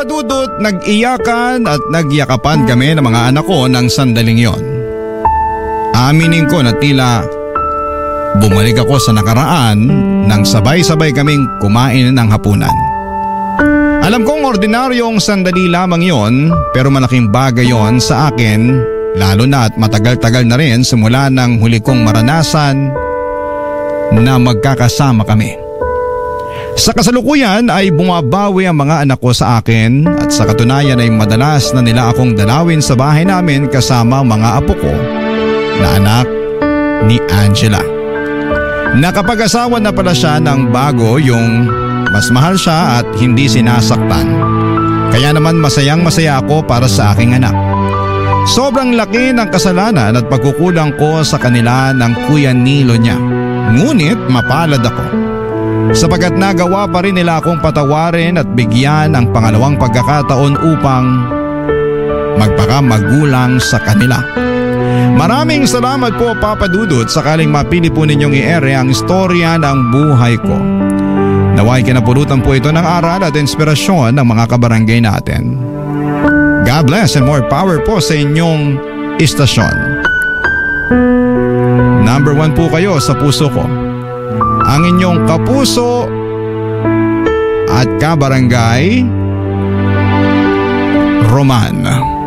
Dudot, nag-iyakan at nagyakapan kami ng mga anak ko ng sandaling yon. Aminin ko na tila bumalik ako sa nakaraan nang sabay-sabay kaming kumain ng hapunan. Alam kong ordinaryong sandali lamang yon, pero malaking bagay yon sa akin, lalo na at matagal-tagal na rin simula ng huli kong maranasan na magkakasama kami. Sa kasalukuyan ay bumabawi ang mga anak ko sa akin at sa katunayan ay madalas na nila akong dalawin sa bahay namin kasama mga apo ko na anak ni Angela. Nakapag-asawa na pala siya ng bago, yung mas mahal siya at hindi sinasaktan. Kaya naman masayang-masaya ako para sa aking anak. Sobrang laki ng kasalanan at pagkukulang ko sa kanila ng Kuya Nilo niya. Ngunit mapalad ako, sapagkat nagawa pa rin nila akong patawarin at bigyan ng pangalawang pagkakataon upang magpakamagulang sa kanila. Maraming salamat po, Papa Dudut, sakaling mapili po ninyong i-ere ang istorya ng buhay ko. Naway kinapulutan po ito ng aral at inspirasyon ng mga kabarangay natin. God bless and more power po sa inyong istasyon. Number 1 po kayo sa puso ko. Ang inyong kapuso at kabarangay, Roman.